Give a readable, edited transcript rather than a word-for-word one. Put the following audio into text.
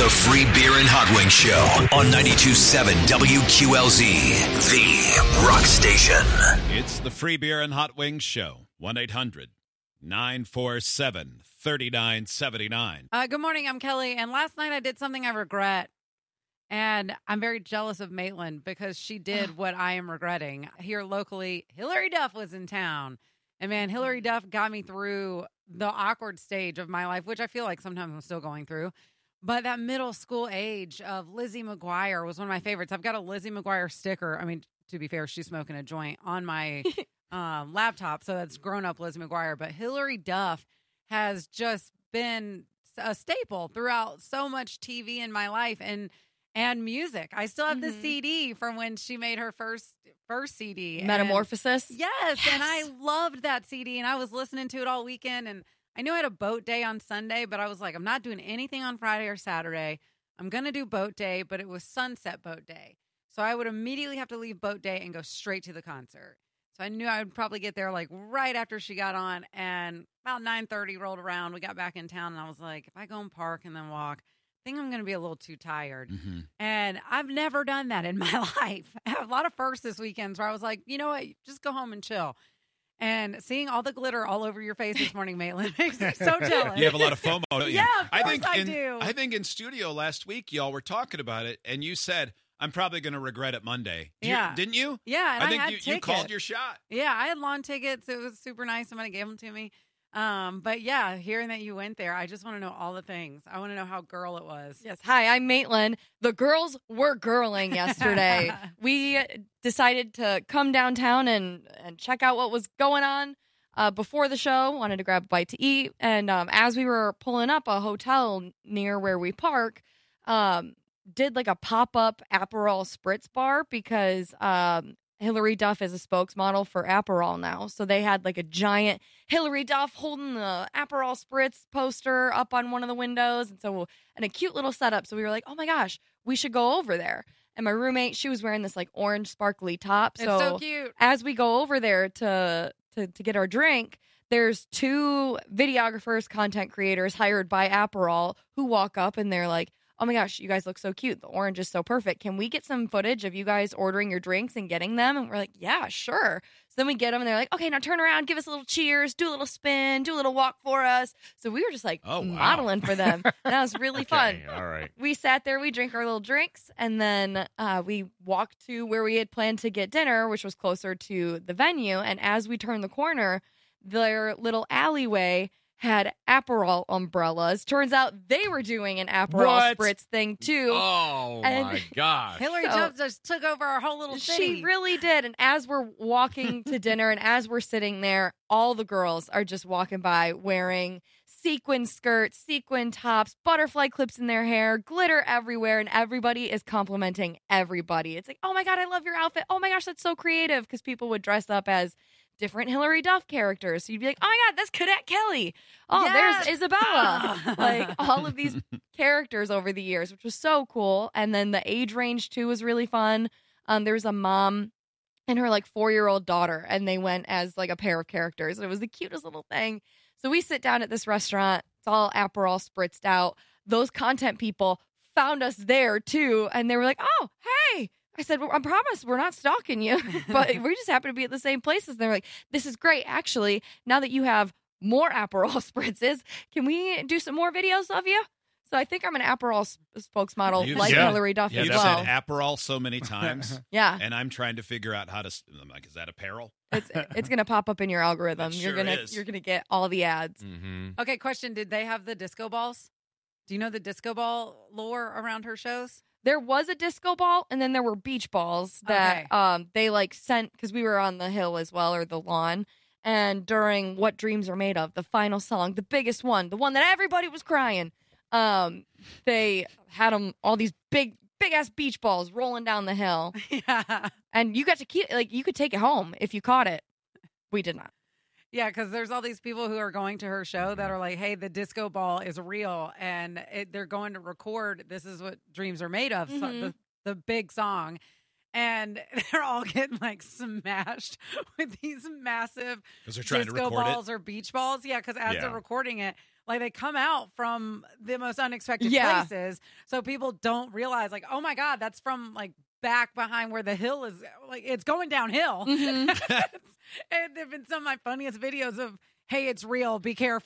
the Free Beer and Hot Wings Show on 92.7 WQLZ, the rock station. It's the Free Beer and Hot Wings Show, 1-800-947-3979. Good morning, I'm Kelly, and last night I did something I regret, and I'm very jealous of Maitland because she did what I am regretting. Here locally, Hillary Duff was in town, and man, Hillary Duff got me through the awkward stage of my life, which I feel like sometimes I'm still going through. But that middle school age of Lizzie McGuire was one of my favorites. I've got a Lizzie McGuire sticker. I mean, to be fair, she's smoking a joint on my laptop, so that's grown-up Lizzie McGuire. But Hillary Duff has just been a staple throughout so much TV in my life and music. I still have the CD from when she made her first CD. Metamorphosis? Yes, and I loved that CD, and I was listening to it all weekend, and I knew I had a boat day on Sunday, but I was like, I'm not doing anything on Friday or Saturday. I'm going to do boat day, but it was sunset boat day. So I would immediately have to leave boat day and go straight to the concert. So I knew I would probably get there like right after she got on, and about 9:30 rolled around. We got back in town, and I was like, if I go and park and then walk, I think I'm going to be a little too tired. Mm-hmm. And I've never done that in my life. I have a lot of firsts this weekend where I was like, you know what, just go home and chill. And seeing all the glitter all over your face this morning, Maitland, makes me so jealous. You have a lot of FOMO, don't you? Yeah, of course I do. I think in studio last week, y'all were talking about it, and you said, I'm probably going to regret it Monday. Didn't you? Yeah, and I think had you called your shot. Yeah, I had lawn tickets. It was super nice. Somebody gave them to me. But yeah, hearing that you went there, I just want to know all the things. I want to know how girl it was. Yes. Hi, I'm Maitland. The girls were girling yesterday. We decided to come downtown and check out what was going on before the show. Wanted to grab a bite to eat. And as we were pulling up, a hotel near where we park did like a pop-up Aperol Spritz bar because Hillary Duff is a spokesmodel for Aperol now. So they had like a giant Hillary Duff holding the Aperol Spritz poster up on one of the windows. And a cute little setup. So we were like, oh my gosh, we should go over there. And my roommate, she was wearing this like orange sparkly top. It's so cute. As we go over there to get our drink, there's two videographers, content creators hired by Aperol who walk up and they're like, oh my gosh, you guys look so cute. The orange is so perfect. Can we get some footage of you guys ordering your drinks and getting them? And we're like, yeah, sure. So then we get them and they're like, okay, now turn around, give us a little cheers, do a little spin, do a little walk for us. So we were just like modeling for them. That was really fun. All right. We sat there, we drank our little drinks, and then we walked to where we had planned to get dinner, which was closer to the venue. And as we turned the corner, their little alleyway had Aperol umbrellas. Turns out they were doing an Aperol Spritz thing too. Oh my gosh. Hillary Duff just took over our whole little city. She really did. And as we're walking to dinner and as we're sitting there, all the girls are just walking by wearing sequin skirts, sequin tops, butterfly clips in their hair, glitter everywhere, and everybody is complimenting everybody. It's like, oh my God, I love your outfit. Oh my gosh, that's so creative. Because people would dress up as different Hillary Duff characters. So you'd be like, oh my God, that's Cadet Kelly. Oh, yes. There's Isabella. Like all of these characters over the years, which was so cool. And then the age range too was really fun. There was a mom and her like 4-year-old daughter, and they went as like a pair of characters. And it was the cutest little thing. So we sit down at this restaurant. It's all Aperol spritzed out. Those content people found us there too. And they were like, oh, hey. I said, well, I promise we're not stalking you, but we just happen to be at the same places. And they're like, this is great. Actually, now that you have more Aperol spritzes, can we do some more videos of you? So I think I'm an Aperol spokesmodel like Hillary Duff as You've well. said Aperol so many times. Yeah. And I'm trying to figure out how to, I'm like, is that apparel? It's going to pop up in your algorithm. You're going to get all the ads. Mm-hmm. Okay, question. Did they have the disco balls? Do you know the disco ball lore around her shows? There was a disco ball, and then there were beach balls that they like sent because we were on the hill as well, or the lawn. And during What Dreams Are Made Of, the final song, the biggest one, the one that everybody was crying, they had them all these big ass beach balls rolling down the hill. Yeah, and you got to keep you could take it home if you caught it. We did not. Yeah, because there's all these people who are going to her show that are like, hey, the disco ball is real, and they're going to record This Is What Dreams Are Made Of, so the big song. And they're all getting like smashed with these massive Because they're trying to disco record balls or beach balls. Yeah, because as they're recording it, Like they come out from the most unexpected places. So people don't realize like, oh my God, that's from like back behind where the hill is. Like it's going downhill. Mm-hmm. And there have been some of my funniest videos of, hey, it's real. Be careful.